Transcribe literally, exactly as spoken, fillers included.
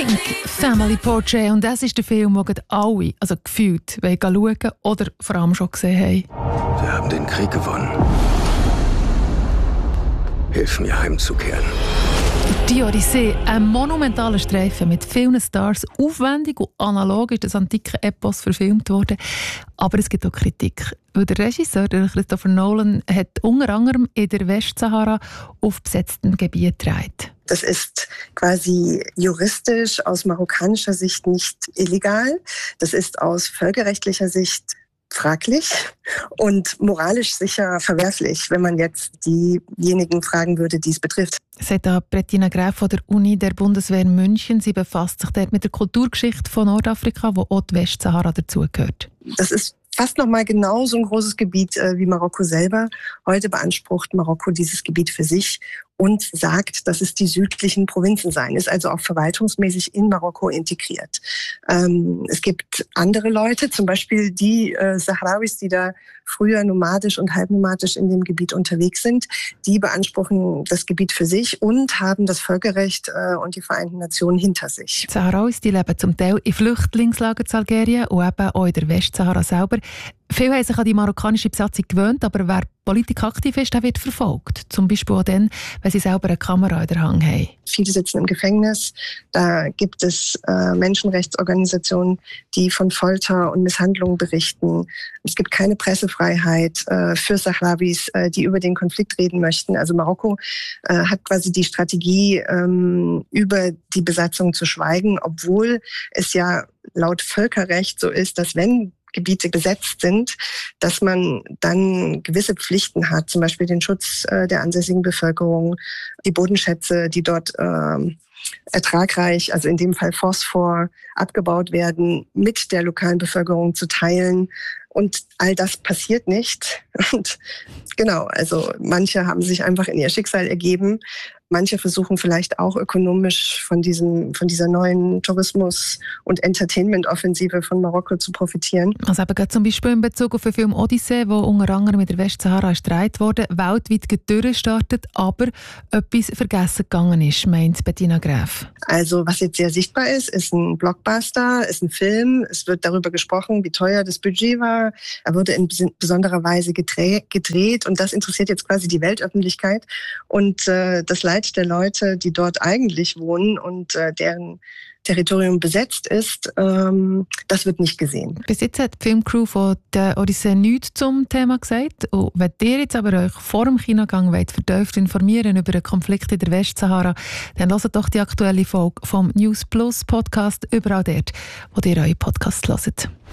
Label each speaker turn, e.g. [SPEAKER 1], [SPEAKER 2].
[SPEAKER 1] Pink, Family Portrait. Und das ist der Film, den alle, also gefühlt, schauen wollen oder vor allem schon gesehen haben.
[SPEAKER 2] Wir haben den Krieg gewonnen. Hilf mir, heimzukehren.
[SPEAKER 1] Die Odyssee, ein monumentaler Streifen mit vielen Stars. Aufwendig und analog ist das antike Epos verfilmt worden. Aber es gibt auch Kritik. Weil der Regisseur, der Christopher Nolan, hat unter anderem in der Westsahara auf besetztem Gebiet gedreht.
[SPEAKER 3] Das ist quasi juristisch aus marokkanischer Sicht nicht illegal. Das ist aus völkerrechtlicher Sicht fraglich und moralisch sicher verwerflich, wenn man jetzt diejenigen fragen würde, die es betrifft.
[SPEAKER 1] Sagt Bettina Graf von der Uni der Bundeswehr München. Sie befasst sich dort mit der Kulturgeschichte von Nordafrika, wo auch die Westsahara dazugehört.
[SPEAKER 3] Das ist fast noch mal genauso ein großes Gebiet äh, wie Marokko selber. Heute beansprucht Marokko dieses Gebiet für sich und sagt, dass es die südlichen Provinzen seien, ist also auch verwaltungsmäßig in Marokko integriert. Ähm, es gibt andere Leute, zum Beispiel die äh, Sahrawis, die da früher nomadisch und halbnomadisch in dem Gebiet unterwegs sind, die beanspruchen das Gebiet für sich und haben das Völkerrecht äh, und die Vereinten Nationen hinter sich.
[SPEAKER 1] Die Sahrawis, die leben zum Teil in Flüchtlingslagern in Algerien und eben auch in der Westsahara selber. Viele haben sich an die marokkanische Besatzung gewöhnt, aber wer politikaktiv ist, der wird verfolgt. Zum Beispiel auch dann, wenn sie selber eine Kamera in der Hand haben.
[SPEAKER 3] Viele sitzen im Gefängnis. Da gibt es äh, Menschenrechtsorganisationen, die von Folter und Misshandlungen berichten. Es gibt keine Pressefreiheit äh, für Sahrawis, äh, die über den Konflikt reden möchten. Also Marokko äh, hat quasi die Strategie, ähm, über die Besatzung zu schweigen, obwohl es ja laut Völkerrecht so ist, dass wenn Gebiete besetzt sind, dass man dann gewisse Pflichten hat, zum Beispiel den Schutz äh, der ansässigen Bevölkerung, die Bodenschätze, die dort äh, ertragreich, also in dem Fall Phosphor, abgebaut werden, mit der lokalen Bevölkerung zu teilen. Und all das passiert nicht. Und genau, also manche haben sich einfach in ihr Schicksal ergeben. Manche versuchen vielleicht auch ökonomisch von diesem, von dieser neuen Tourismus- und Entertainment-Offensive von Marokko zu profitieren.
[SPEAKER 1] Also eben gerade zum Beispiel in Bezug auf den Film Odyssee, wo unter anderem mit der Westsahara gestreit wurde, weltweit durchgestartet, aber etwas vergessen gegangen ist, meint Bettina Graf.
[SPEAKER 3] Also was jetzt sehr sichtbar ist, ist ein Blockbuster, ist ein Film. Es wird darüber gesprochen, wie teuer das Budget war. Er wurde in besonderer Weise gedreht und das interessiert jetzt quasi die Weltöffentlichkeit. Und äh, das Leid der Leute, die dort eigentlich wohnen und äh, deren Territorium besetzt ist, ähm, das wird nicht gesehen.
[SPEAKER 1] Bis jetzt hat die Filmcrew von der Odyssee nichts zum Thema gesagt. Und wenn ihr jetzt aber euch vor dem Kinogang wollt, vertieft informieren über den Konflikt in der Westsahara, dann hört doch die aktuelle Folge vom News Plus Podcast überall dort, wo ihr eure Podcasts hört.